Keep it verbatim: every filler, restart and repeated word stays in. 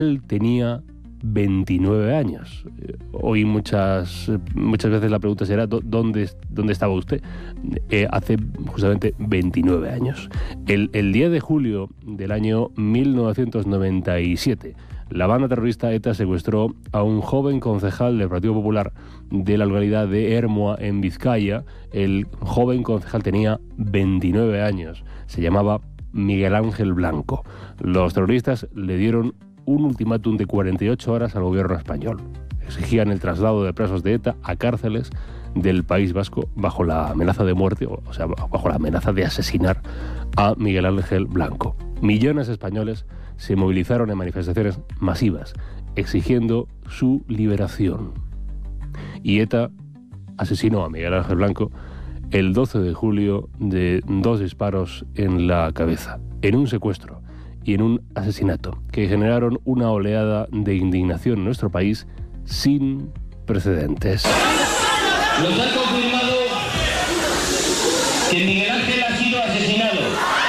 Él tenía veintinueve años. Hoy muchas, muchas veces la pregunta será ¿dónde, dónde estaba usted? Eh, hace justamente veintinueve años. El, el diez de julio del año mil novecientos noventa y siete, la banda terrorista ETA secuestró a un joven concejal del Partido Popular de la localidad de Ermua, en Vizcaya. El joven concejal tenía veintinueve años. Se llamaba Miguel Ángel Blanco. Los terroristas le dieron un ultimátum de cuarenta y ocho horas al gobierno español. Exigían el traslado de presos de ETA a cárceles del País Vasco bajo la amenaza de muerte, o sea, bajo la amenaza de asesinar a Miguel Ángel Blanco. Millones de españoles se movilizaron en manifestaciones masivas exigiendo su liberación. Y ETA asesinó a Miguel Ángel Blanco el doce de julio de dos disparos en la cabeza, en un secuestro y en un asesinato que generaron una oleada de indignación en nuestro país sin precedentes. Nos han confirmado que Miguel Ángel ha sido asesinado.